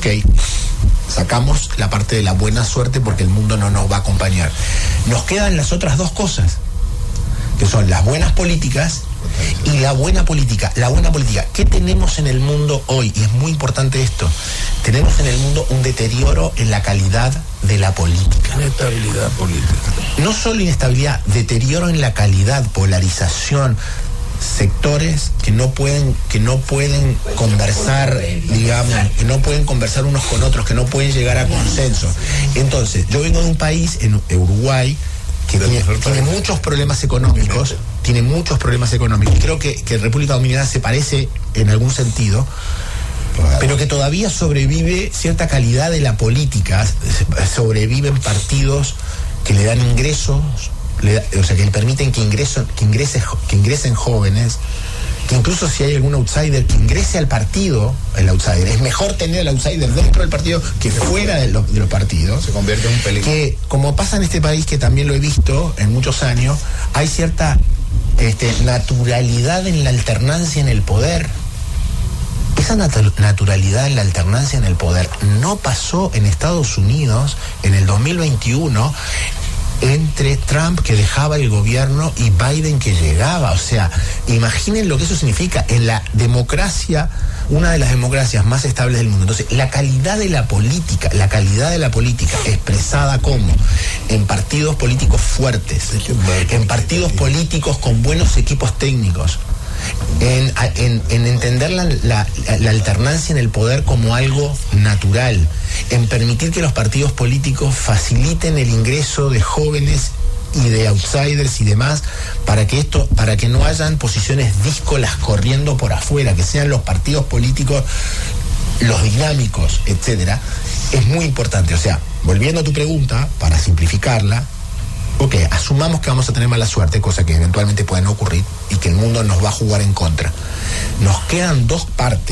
Ok, sacamos la parte de la buena suerte porque el mundo no nos va a acompañar. Nos quedan las otras dos cosas, que son las buenas políticas y la buena política. La buena política. ¿Qué tenemos en el mundo hoy? Y es muy importante esto. Tenemos en el mundo un deterioro en la calidad de la política. Inestabilidad política. No solo inestabilidad, deterioro en la calidad, polarización, sectores que no pueden conversar, digamos, que no pueden conversar unos con otros, que no pueden llegar a consenso. Entonces, yo vengo de un país, en Uruguay, que tiene muchos problemas económicos, Creo que República Dominicana se parece en algún sentido, pero que todavía sobrevive cierta calidad de la política, sobreviven partidos que le dan ingresos, o sea, que le permiten que ingresen jóvenes, que incluso si hay algún outsider que ingrese al partido, el outsider. Es mejor tener al outsider dentro del partido que fuera de los partidos. Se convierte en un peligro. Que, como pasa en este país, que también lo he visto en muchos años, hay cierta naturalidad en la alternancia en el poder. Esa naturalidad en la alternancia en el poder no pasó en Estados Unidos en el 2021 entre Trump, que dejaba el gobierno, y Biden, que llegaba. O sea, imaginen lo que eso significa en la democracia, una de las democracias más estables del mundo. Entonces, la calidad de la política expresada como en partidos políticos fuertes, en partidos políticos con buenos equipos técnicos, en entender la alternancia en el poder como algo natural, en permitir que los partidos políticos faciliten el ingreso de jóvenes y de outsiders y demás, para que no hayan posiciones díscolas corriendo por afuera, que sean los partidos políticos los dinámicos, etcétera, es muy importante. O sea, volviendo a tu pregunta, para simplificarla, ok, asumamos que vamos a tener mala suerte, cosa que eventualmente puede no ocurrir, y que el mundo nos va a jugar en contra. Nos quedan dos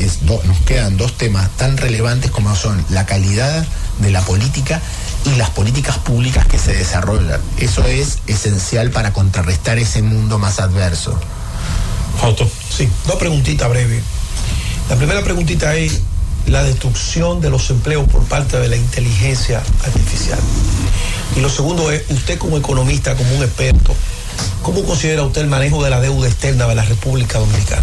temas tan relevantes como son la calidad de la política y las políticas públicas que se desarrollan. Eso es esencial para contrarrestar ese mundo más adverso. Fausto. Sí, dos preguntitas breves. La primera preguntita es la destrucción de los empleos por parte de la inteligencia artificial. Y lo segundo es, usted como economista, como un experto, ¿cómo considera usted el manejo de la deuda externa de la República Dominicana?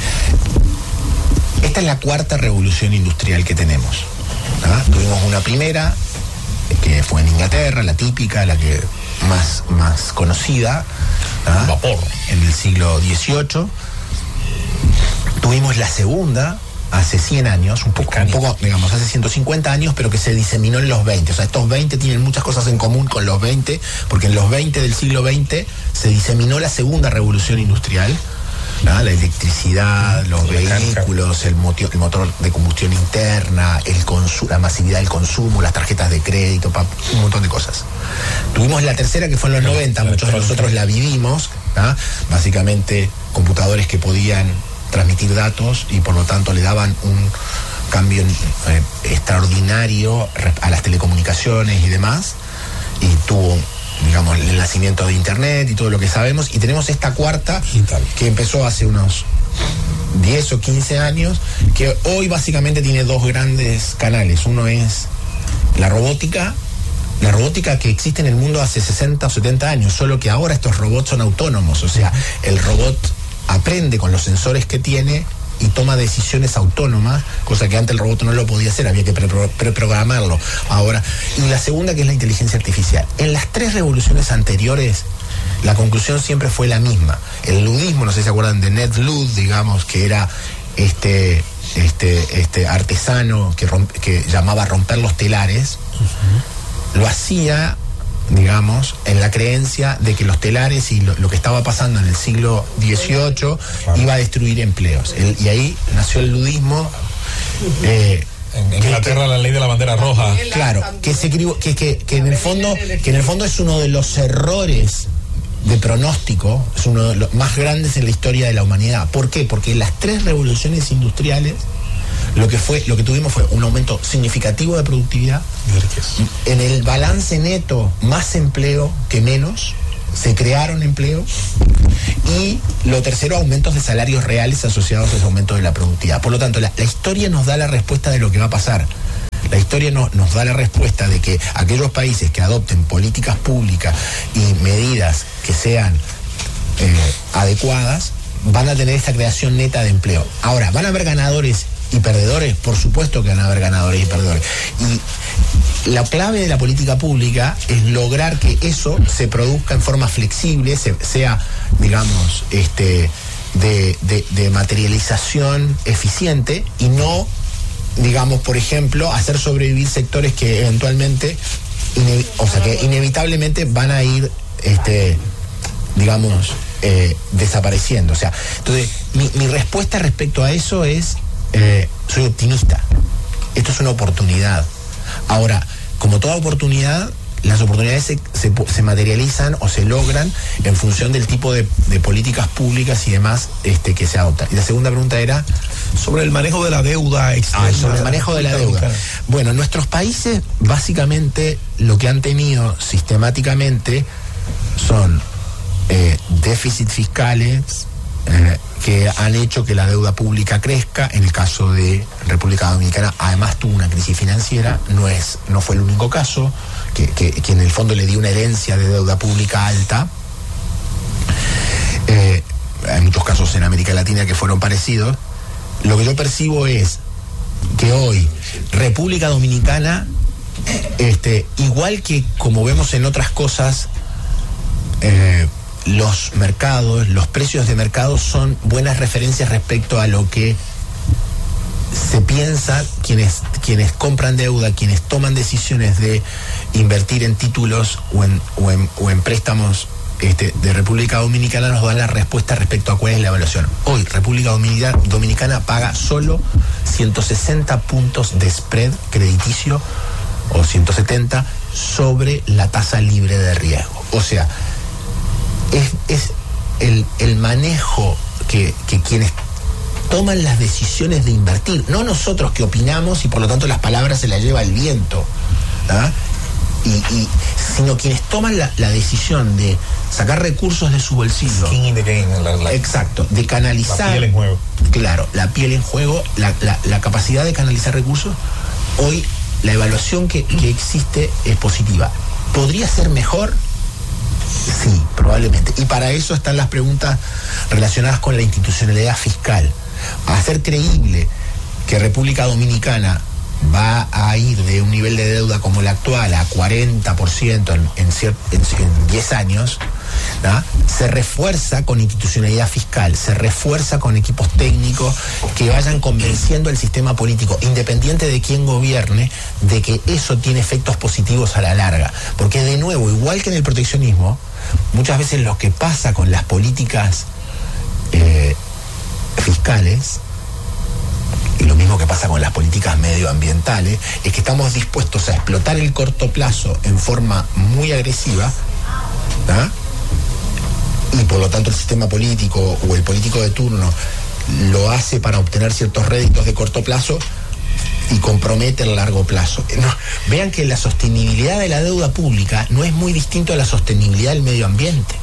Esta es la cuarta revolución industrial que tenemos. Tuvimos una primera, que fue en Inglaterra, la típica, la que más conocida, vapor, en el siglo XVIII. Tuvimos la segunda, hace 100 años, un poco, digamos, hace 150 años, pero que se diseminó en los 20. O sea, estos 20 tienen muchas cosas en común con los 20, porque en los 20 del siglo XX se diseminó la segunda revolución industrial, la electricidad, los vehículos, el motor de combustión interna, la masividad del consumo, las tarjetas de crédito, un montón de cosas. Tuvimos la tercera, que fue en los 90, muchos de nosotros la vivimos, básicamente computadores que podían transmitir datos y por lo tanto le daban un cambio extraordinario a las telecomunicaciones y demás, y tuvo, digamos, el nacimiento de Internet y todo lo que sabemos. Y tenemos esta cuarta que empezó hace unos 10 o 15 años, que hoy básicamente tiene dos grandes canales. Uno es la robótica que existe en el mundo hace 60 o 70 años, solo que ahora estos robots son autónomos. O sea, el robot aprende con los sensores que tiene y toma decisiones autónomas, cosa que antes el robot no lo podía hacer, había que preprogramarlo. Ahora, y la segunda, que es la inteligencia artificial. En las tres revoluciones anteriores, la conclusión siempre fue la misma. El ludismo, no sé si se acuerdan de Ned Ludd, digamos, que era este artesano que llamaba romper los telares, lo hacía, digamos, en la creencia de que los telares y lo que estaba pasando en el siglo XVIII iba a destruir empleos. Y ahí nació el ludismo. En Inglaterra la ley de la bandera roja. Claro, que en el fondo es uno de los errores de pronóstico, es uno de los más grandes en la historia de la humanidad. ¿Por qué? Porque las tres revoluciones industriales lo que tuvimos fue un aumento significativo de productividad, en el balance neto más empleo que menos, se crearon empleos, y lo tercero, aumentos de salarios reales asociados a ese aumento de la productividad. Por lo tanto, la historia nos da la respuesta de lo que va a pasar. La historia nos da la respuesta de que aquellos países que adopten políticas públicas y medidas que sean adecuadas van a tener esta creación neta de empleo. Ahora, ¿van a haber ganadores y perdedores? Por supuesto que van a haber ganadores y perdedores. Y la clave de la política pública es lograr que eso se produzca en forma flexible, sea, digamos, de materialización eficiente y no, digamos, por ejemplo, hacer sobrevivir sectores que eventualmente, que inevitablemente van a ir, digamos, desapareciendo. O sea, entonces, mi respuesta respecto a eso es, soy optimista. Esto es una oportunidad. Ahora, como toda oportunidad, las oportunidades se materializan o se logran en función del tipo de políticas públicas y demás que se adoptan. Y la segunda pregunta era sobre el manejo de la deuda externa. Sobre el manejo de la deuda. Bueno, nuestros países básicamente lo que han tenido sistemáticamente son déficits fiscales que han hecho que la deuda pública crezca. En el caso de República Dominicana, además tuvo una crisis financiera, no fue el único caso, que en el fondo le dio una herencia de deuda pública alta. Hay muchos casos en América Latina que fueron parecidos. Lo que yo percibo es que hoy República Dominicana, igual que como vemos en otras cosas, los mercados, los precios de mercado son buenas referencias respecto a lo que se piensa quienes compran deuda, quienes toman decisiones de invertir en títulos o en préstamos de República Dominicana, nos dan la respuesta respecto a cuál es la evaluación. Hoy República Dominicana paga solo 160 puntos de spread crediticio, o 170, sobre la tasa libre de riesgo. O sea, es el manejo que quienes toman las decisiones de invertir, no nosotros que opinamos y por lo tanto las palabras se las lleva el viento, sino quienes toman la decisión de sacar recursos de su bolsillo. Skin in the game, exacto, de canalizar. La piel en juego. Claro, la piel en juego, la capacidad de canalizar recursos. Hoy la evaluación que existe es positiva. ¿Podría ser mejor? Sí, probablemente. Y para eso están las preguntas relacionadas con la institucionalidad fiscal. Hacer creíble que República Dominicana va a ir de un nivel de deuda como el actual a 40% en 10 años, ¿no? Se refuerza con institucionalidad fiscal, se refuerza con equipos técnicos que vayan convenciendo al sistema político, independiente de quién gobierne, de que eso tiene efectos positivos a la larga. Porque de nuevo, igual que en el proteccionismo, muchas veces lo que pasa con las políticas fiscales, y lo mismo que pasa con las políticas medioambientales, es que estamos dispuestos a explotar el corto plazo en forma muy agresiva, ¿ah? Y por lo tanto el sistema político o el político de turno lo hace para obtener ciertos réditos de corto plazo y compromete el largo plazo. Vean que la sostenibilidad de la deuda pública no es muy distinto a la sostenibilidad del medio ambiente.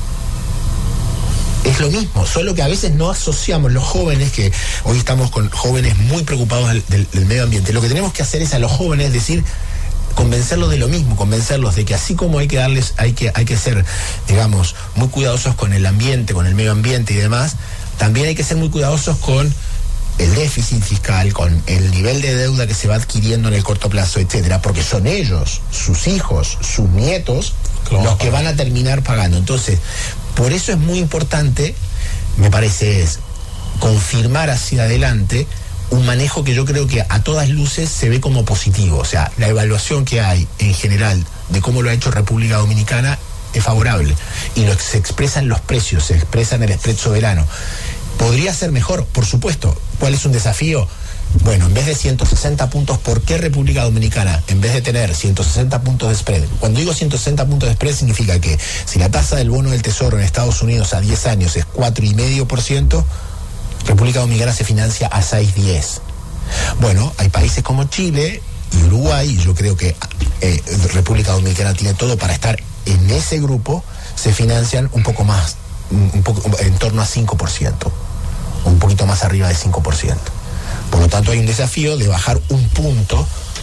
Es lo mismo, solo que a veces no asociamos los jóvenes, que hoy estamos con jóvenes muy preocupados del medio ambiente. Lo que tenemos que hacer es a los jóvenes decir, convencerlos de lo mismo, convencerlos de que así como hay que ser, digamos, muy cuidadosos con el ambiente, con el medio ambiente y demás, también hay que ser muy cuidadosos con el déficit fiscal, con el nivel de deuda que se va adquiriendo en el corto plazo, etcétera, porque son ellos, sus hijos, sus nietos, los que van a terminar pagando. Entonces, por eso es muy importante, me parece, es confirmar hacia adelante un manejo que yo creo que a todas luces se ve como positivo. O sea, la evaluación que hay en general de cómo lo ha hecho República Dominicana es favorable. Y lo que se expresa en los precios, se expresa en el spread soberano. ¿Podría ser mejor? Por supuesto. ¿Cuál es un desafío? Bueno, en vez de 160 puntos, ¿por qué República Dominicana, en vez de tener 160 puntos de spread? Cuando digo 160 puntos de spread, significa que si la tasa del bono del Tesoro en Estados Unidos a 10 años es 4,5%, República Dominicana se financia a 6,10. Bueno, hay países como Chile y Uruguay, y yo creo que República Dominicana tiene todo para estar en ese grupo, se financian un poco más, en torno a 5%, un poquito más arriba de 5%. Por lo tanto, hay un desafío de bajar un punto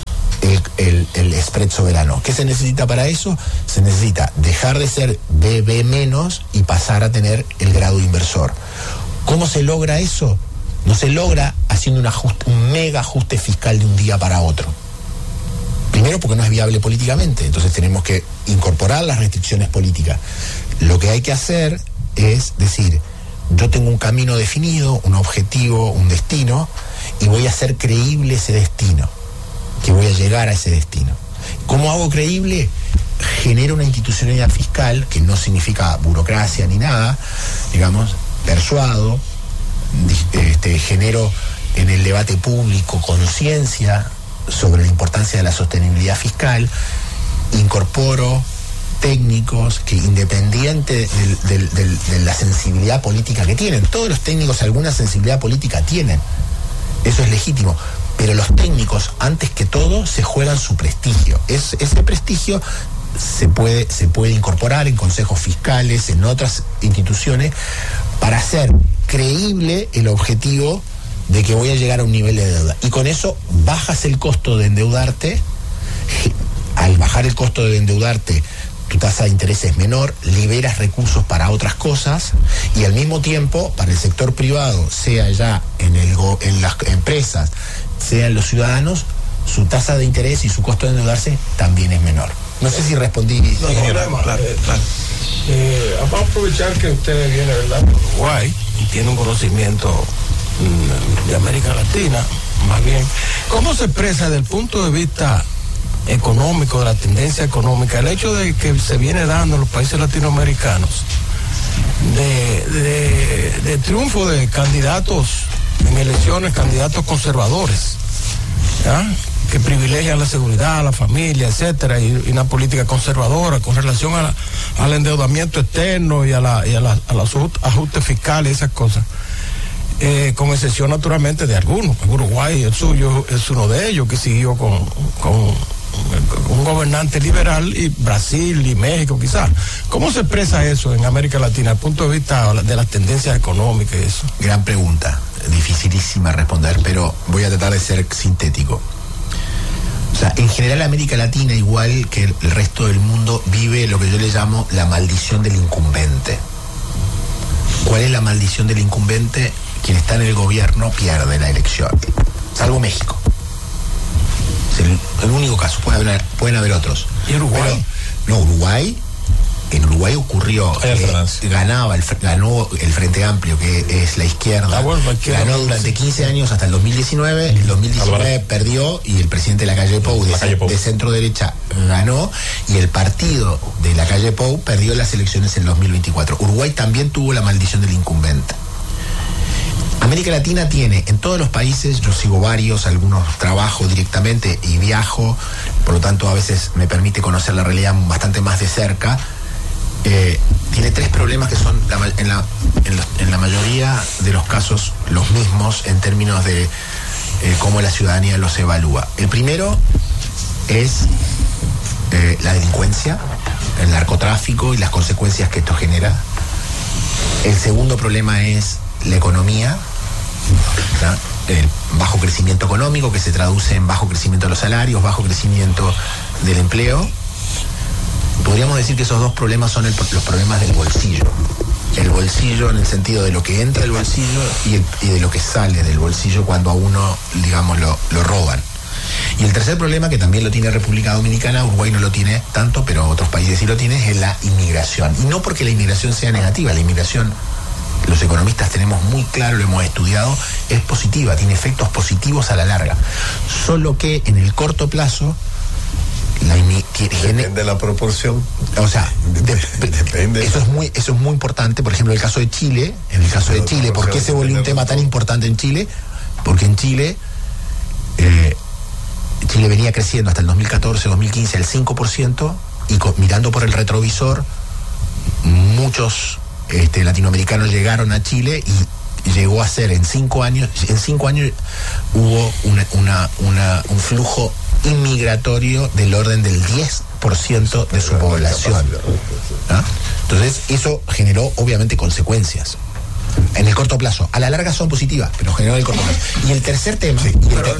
el spread soberano. ¿Qué se necesita para eso? Se necesita dejar de ser BB menos y pasar a tener el grado inversor. ¿Cómo se logra eso? No se logra haciendo un mega ajuste fiscal de un día para otro. Primero porque no es viable políticamente, entonces tenemos que incorporar las restricciones políticas. Lo que hay que hacer es decir, yo tengo un camino definido, un objetivo, un destino, y voy a hacer creíble ese destino, que voy a llegar a ese destino. ¿Cómo hago creíble? Genero una institucionalidad fiscal, que no significa burocracia ni nada, digamos, persuado, genero en el debate público conciencia sobre la importancia de la sostenibilidad fiscal, incorporo técnicos que, independiente de la sensibilidad política que tienen, todos los técnicos alguna sensibilidad política tienen, eso es legítimo, pero los técnicos antes que todo se juegan su prestigio. Ese prestigio se puede incorporar en consejos fiscales, en otras instituciones, para hacer creíble el objetivo de que voy a llegar a un nivel de deuda. Y con eso bajas el costo de endeudarte. Al bajar el costo de endeudarte, tu tasa de interés es menor, liberas recursos para otras cosas, y al mismo tiempo, para el sector privado, sea ya en las empresas, sea en los ciudadanos, su tasa de interés y su costo de endeudarse también es menor. No sé si respondí. No, claro. Vamos a aprovechar que usted viene, ¿verdad?, de Uruguay y tiene un conocimiento de América Latina, más bien. ¿Cómo se expresa desde el punto de vista económico, de la tendencia económica, el hecho de que se viene dando en los países latinoamericanos de triunfo de candidatos en elecciones, candidatos conservadores, ¿ya?, que privilegian la seguridad, la familia, etcétera, y una política conservadora con relación al endeudamiento externo y a los ajustes fiscales y esas cosas, con excepción naturalmente de algunos? Uruguay, el suyo, es uno de ellos, que siguió con un gobernante liberal, y Brasil y México quizás. ¿Cómo se expresa eso en América Latina, desde el punto de vista de las tendencias económicas y eso? Gran pregunta, dificilísima responder, pero voy a tratar de ser sintético. O sea, en general América Latina, igual que el resto del mundo, vive lo que yo le llamo la maldición del incumbente. ¿Cuál es la maldición del incumbente? Quien está en el gobierno pierde la elección, salvo México. Es el único caso, pueden haber otros. ¿Y Uruguay? Pero, no, en Uruguay ocurrió, ganó el Frente Amplio, que es la izquierda, ganó durante 15 años hasta el 2019, el 2019 perdió, y el presidente de la calle Pou, de centro derecha, ganó, y el partido de la calle Pou perdió las elecciones en el 2024. Uruguay también tuvo la maldición del incumbente. América Latina tiene, en todos los países, yo sigo varios, algunos trabajo directamente y viajo, por lo tanto a veces me permite conocer la realidad bastante más de cerca. Tiene tres problemas que son en la mayoría de los casos los mismos en términos de cómo la ciudadanía los evalúa. El primero es la delincuencia, el narcotráfico y las consecuencias que esto genera. El segundo problema es la economía, ¿verdad?, el bajo crecimiento económico, que se traduce en bajo crecimiento de los salarios, bajo crecimiento del empleo. Podríamos decir que esos dos problemas son los problemas del bolsillo. El bolsillo en el sentido de lo que entra del bolsillo y de lo que sale del bolsillo cuando a uno, digamos, lo roban. Y el tercer problema, que también lo tiene República Dominicana, Uruguay no lo tiene tanto, pero otros países sí lo tienen, es la inmigración. Y no porque la inmigración sea negativa, la inmigración, los economistas tenemos muy claro, lo hemos estudiado, es positiva, tiene efectos positivos a la larga. Solo que en el corto plazo, depende de la proporción. O sea, depende. Eso es muy importante. Por ejemplo, en el caso de Chile, ¿por qué se volvió un tema tan importante en Chile? Porque en Chile venía creciendo hasta el 2014, 2015 el 5%, y mirando por el retrovisor, muchos latinoamericanos llegaron a Chile y llegó a ser en 5 años hubo un flujo inmigratorio del orden del 10% de su población. ¿Ah? Entonces eso generó obviamente consecuencias. En el corto plazo. A la larga son positivas, pero en general en el corto plazo. Y el tercer tema... Digo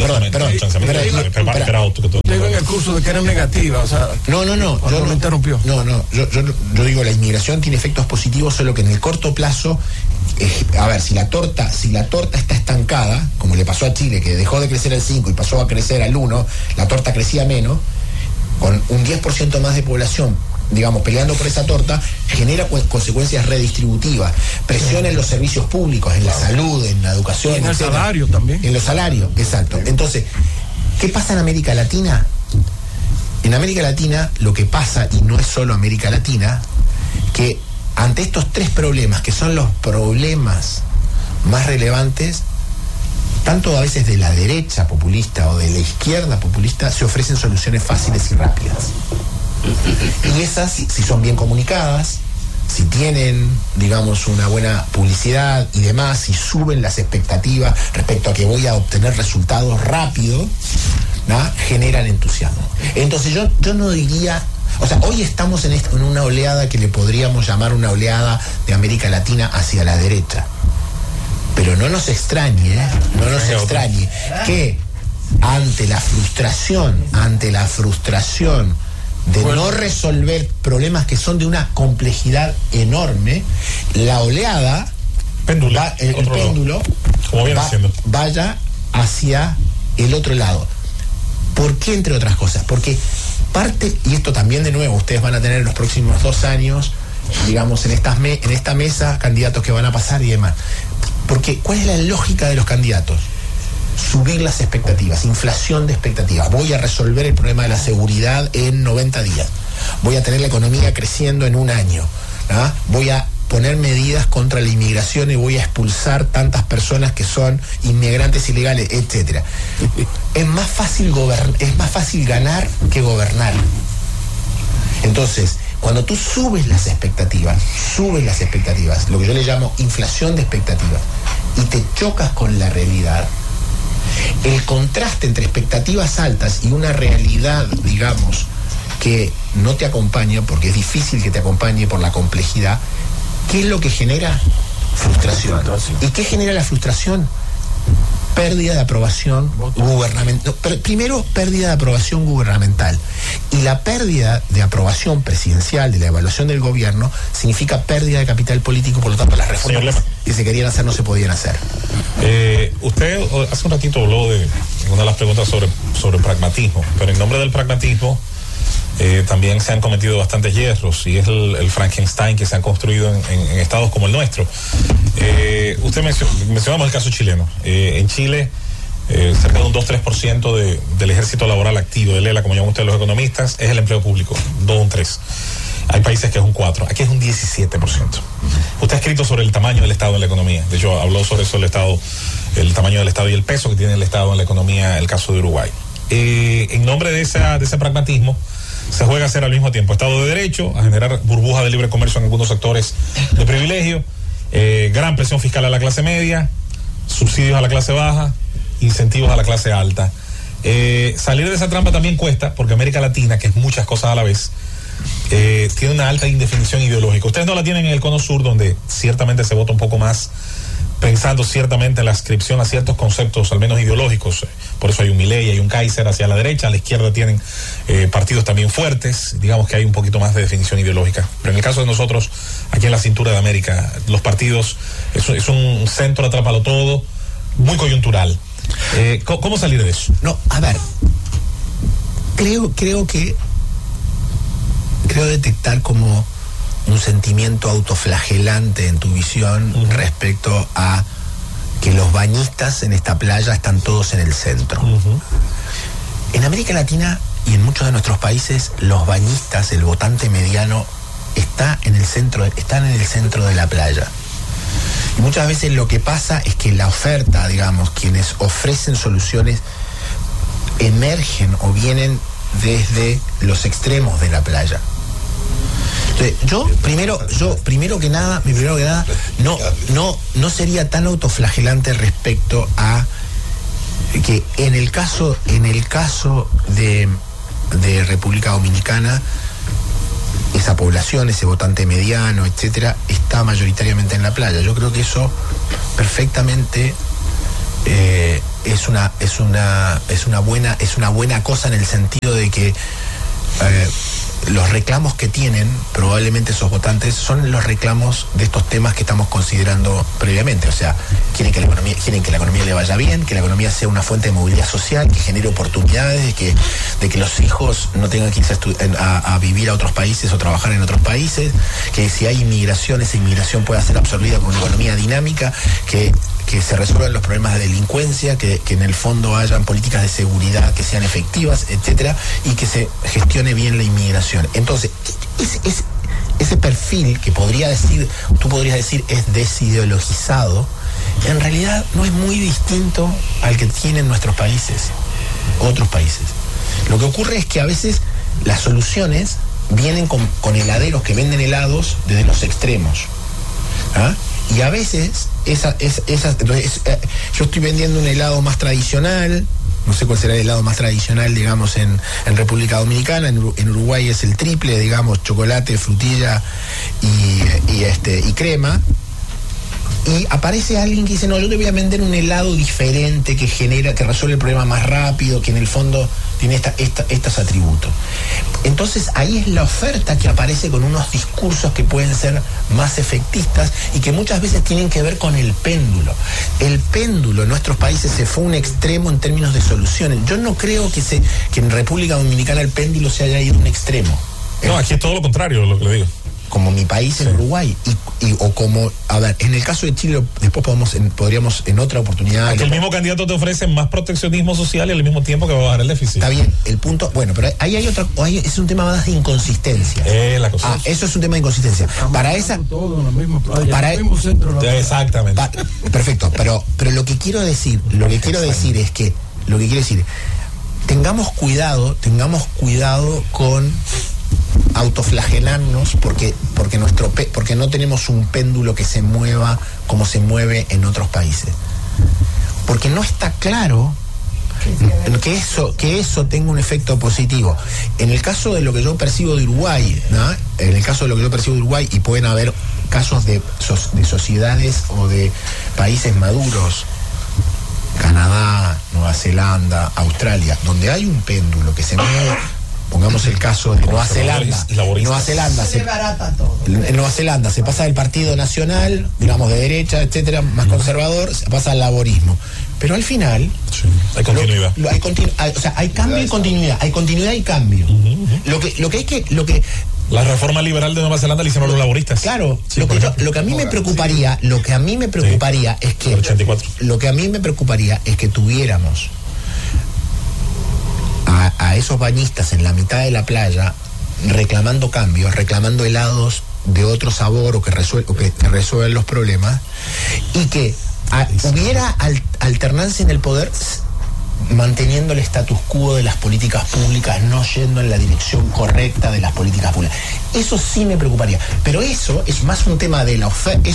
en el curso de que eran negativas, o sea... No, me interrumpió. Yo digo, la inmigración tiene efectos positivos, solo que en el corto plazo, a ver, si la torta está estancada, como le pasó a Chile, que dejó de crecer al 5 y pasó a crecer al 1, la torta crecía menos, con un 10% más de población, digamos, peleando por esa torta, genera consecuencias redistributivas, presión en los servicios públicos, en la salud, en la educación, y en el salario también. En los salarios, exacto. Entonces, ¿qué pasa en América Latina? En América Latina lo que pasa, y no es solo América Latina, que ante estos tres problemas, que son los problemas más relevantes, tanto a veces de la derecha populista o de la izquierda populista, se ofrecen soluciones fáciles y rápidas. Y esas, si son bien comunicadas, si tienen, digamos, una buena publicidad y demás, si suben las expectativas respecto a que voy a obtener resultados rápidos, ¿no?, generan entusiasmo. Entonces yo no diría... O sea, hoy estamos en una oleada que le podríamos llamar una oleada de América Latina hacia la derecha. Pero no nos extrañe que ante la frustración de no resolver problemas que son de una complejidad enorme, la oleada, el péndulo, vaya hacia el otro lado. ¿Por qué? Entre otras cosas, porque parte, y esto también de nuevo ustedes van a tener en los próximos 2 años, digamos, en esta mesa, candidatos que van a pasar y demás. Porque, ¿cuál es la lógica de los candidatos? Subir las expectativas, inflación de expectativas. Voy a resolver el problema de la seguridad en 90 días. Voy a tener la economía creciendo en 1 año. ¿No? Voy a poner medidas contra la inmigración y voy a expulsar tantas personas que son inmigrantes ilegales, etcétera. Es más fácil ganar que gobernar. Entonces, cuando tú subes las expectativas, lo que yo le llamo inflación de expectativas, y te chocas con la realidad, el contraste entre expectativas altas y una realidad, digamos, que no te acompaña, porque es difícil que te acompañe por la complejidad, ¿qué es lo que genera? Frustración. ¿Y qué genera la frustración? Pérdida de aprobación gubernamental. Primero, pérdida de aprobación gubernamental. Y la pérdida de aprobación presidencial, de la evaluación del gobierno, significa pérdida de capital político, por lo tanto las reformas que se querían hacer no se podían hacer. Usted hace un ratito habló de una de las preguntas sobre pragmatismo, pero en nombre del pragmatismo también se han cometido bastantes hierros, y es el Frankenstein que se han construido en estados como el nuestro. Usted mencionamos el caso chileno. En Chile, cerca de un 2-3% del ejército laboral activo, del ELA, como llaman ustedes los economistas, es el empleo público, 2-3%. Hay países que es un 4%, aquí es un 17%. Usted ha escrito sobre el tamaño del Estado en la economía. De hecho, habló sobre eso el tamaño del Estado y el peso que tiene el Estado en la economía, el caso de Uruguay. En nombre de ese pragmatismo, se juega a hacer al mismo tiempo Estado de Derecho, a generar burbujas de libre comercio en algunos sectores de privilegio, gran presión fiscal a la clase media, subsidios a la clase baja, incentivos a la clase alta. Salir de esa trampa también cuesta, porque América Latina, que es muchas cosas a la vez, tiene una alta indefinición ideológica. Ustedes no la tienen en el Cono Sur, donde ciertamente se vota un poco más pensando ciertamente en la adscripción a ciertos conceptos, al menos ideológicos. Por eso hay un Milei, hay un Kaiser hacia la derecha, a la izquierda tienen partidos también fuertes, digamos que hay un poquito más de definición ideológica. Pero en el caso de nosotros, aquí en la cintura de América, los partidos, es un centro atrápalo todo, muy coyuntural. ¿Cómo salir de eso? No, a ver, creo detectar como un sentimiento autoflagelante en tu visión respecto a que los bañistas en esta playa están todos en el centro. En América Latina y en muchos de nuestros países, los bañistas, el votante mediano, están en el centro de la playa. Y muchas veces lo que pasa es que la oferta, digamos, quienes ofrecen soluciones, emergen o vienen desde los extremos de la playa. Primero que nada, no sería tan autoflagelante respecto a que en el caso de República Dominicana, esa población, ese votante mediano, etcétera, está mayoritariamente en la playa. Yo creo que eso perfectamente es una buena cosa, en el sentido de que los reclamos que tienen probablemente esos votantes son los reclamos de estos temas que estamos considerando previamente. O sea, quieren que la economía le vaya bien, que la economía sea una fuente de movilidad social, que genere oportunidades, de que los hijos no tengan que irse a vivir a otros países o trabajar en otros países, que si hay inmigración, esa inmigración pueda ser absorbida por una economía dinámica, que se resuelvan los problemas de delincuencia, que en el fondo hayan políticas de seguridad que sean efectivas, etcétera, y que se gestione bien la inmigración. Entonces, ese perfil que tú podrías decir es desideologizado, en realidad no es muy distinto al que tienen nuestros países, otros países. Lo que ocurre es que a veces las soluciones vienen con heladeros que venden helados desde los extremos. ¿Ah? Y a veces entonces, yo estoy vendiendo un helado más tradicional, no sé cuál será el helado más tradicional, digamos, en República Dominicana. En Uruguay es el triple, digamos, chocolate, frutilla y crema. Y aparece alguien que dice, no, yo te voy a vender un helado diferente, que resuelve el problema más rápido, que en el fondo tiene estos atributos. Entonces ahí es la oferta que aparece con unos discursos que pueden ser más efectistas y que muchas veces tienen que ver con el péndulo. El péndulo en nuestros países se fue a un extremo en términos de soluciones. Yo no creo que en República Dominicana el péndulo se haya ido a un extremo. No, aquí es todo lo contrario, lo que le digo. Como mi país, en Uruguay, en el caso de Chile, después podríamos en otra oportunidad. Aquí el mismo candidato te ofrece más proteccionismo social y al mismo tiempo que va a bajar el déficit. Está bien, el punto, bueno, pero ahí hay es un tema más de inconsistencia. Eso es un tema de inconsistencia. Exactamente. Perfecto, pero lo que quiero decir es que tengamos cuidado con autoflagelarnos porque no tenemos un péndulo que se mueva como se mueve en otros países, porque no está claro que eso tenga un efecto positivo. En el caso de lo que yo percibo de Uruguay, ¿no? Y pueden haber casos de sociedades o de países maduros, Canadá, Nueva Zelanda, Australia, donde hay un péndulo que se mueve. Pongamos el caso de Nueva Zelanda. En Nueva Zelanda se pasa del Partido Nacional, digamos de derecha, etcétera, más conservador, se pasa al laborismo. Pero al final hay continuidad. Hay cambio y continuidad. Hay continuidad y cambio. La reforma liberal de Nueva Zelanda la hicieron los laboristas. Claro, lo que a mí me preocuparía es que tuviéramos a esos bañistas en la mitad de la playa reclamando cambios, reclamando helados de otro sabor o que resuelven los problemas, y que hubiera alternancia en el poder manteniendo el status quo de las políticas públicas, no yendo en la dirección correcta de las políticas públicas. Eso sí me preocuparía, pero eso es más un tema de la oferta,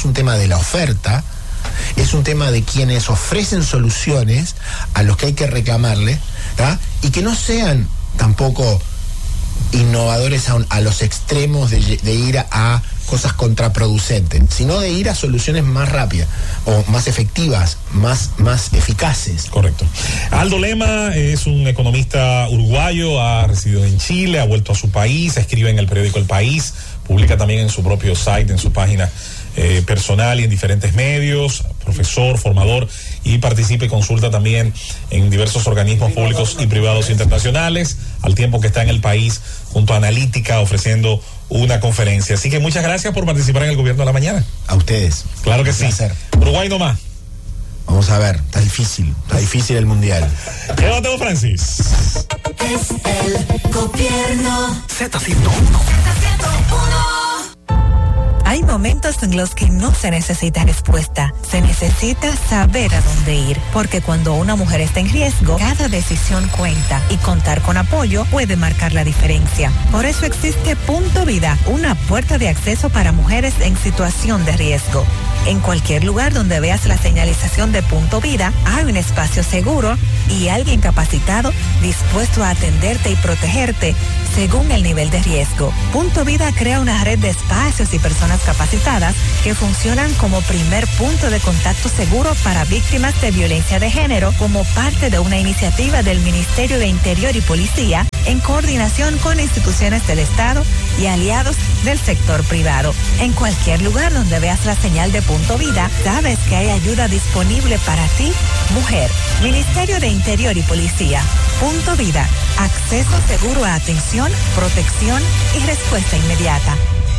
es un tema de quienes ofrecen soluciones a los que hay que reclamarle, ¿tá? Y que no sean tampoco innovadores a los extremos de ir a cosas contraproducentes, sino de ir a soluciones más rápidas o más efectivas, más eficaces. Correcto. Aldo Lema es un economista uruguayo, ha residido en Chile, ha vuelto a su país, escribe en el periódico El País, publica también en su propio site, en su página personal y en diferentes medios, profesor, formador, y participa y consulta también en diversos organismos públicos y privados internacionales, al tiempo que está en el país junto a Analítica ofreciendo una conferencia. Así que muchas gracias por participar en el Gobierno de la Mañana. A ustedes. Claro que sí. Uruguay no más. Vamos a ver, está difícil el mundial. Quédate, Francis. Es el Gobierno. Z101. Hay momentos en los que no se necesita respuesta, se necesita saber a dónde ir, porque cuando una mujer está en riesgo, cada decisión cuenta y contar con apoyo puede marcar la diferencia. Por eso existe Punto Vida, una puerta de acceso para mujeres en situación de riesgo. En cualquier lugar donde veas la señalización de Punto Vida, hay un espacio seguro y alguien capacitado dispuesto a atenderte y protegerte según el nivel de riesgo. Punto Vida crea una red de espacios y personas capacitadas que funcionan como primer punto de contacto seguro para víctimas de violencia de género como parte de una iniciativa del Ministerio de Interior y Policía en coordinación con instituciones del Estado y aliados del sector privado. En cualquier lugar donde veas la señal de Punto Vida, sabes que hay ayuda disponible para ti, mujer. Ministerio de Interior y Policía. Punto Vida. Acceso seguro a atención, protección y respuesta inmediata.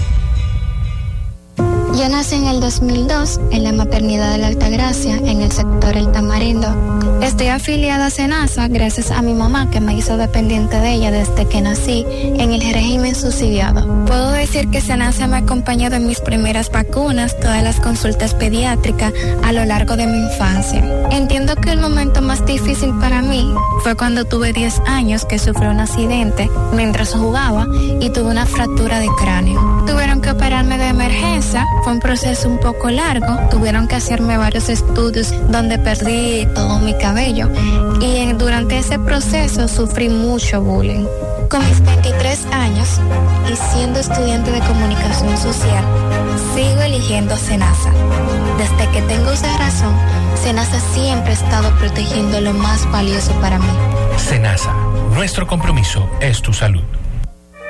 Yo nací en el 2002 en la maternidad de la Altagracia, en el sector El Tamarindo. Estoy afiliada a SENASA gracias a mi mamá, que me hizo dependiente de ella desde que nací en el régimen subsidiado. Puedo decir que SENASA me ha acompañado en mis primeras vacunas, todas las consultas pediátricas a lo largo de mi infancia. Entiendo que el momento más difícil para mí fue cuando tuve 10 años que sufrí un accidente mientras jugaba y tuve una fractura de cráneo. Tuvieron que operarme de emergencia. Fue un proceso un poco largo, tuvieron que hacerme varios estudios donde perdí todo mi cabello y durante ese proceso sufrí mucho bullying. Con mis 23 años y siendo estudiante de comunicación social, sigo eligiendo SENASA. Desde que tengo uso de razón, SENASA siempre ha estado protegiendo lo más valioso para mí. SENASA, nuestro compromiso es tu salud.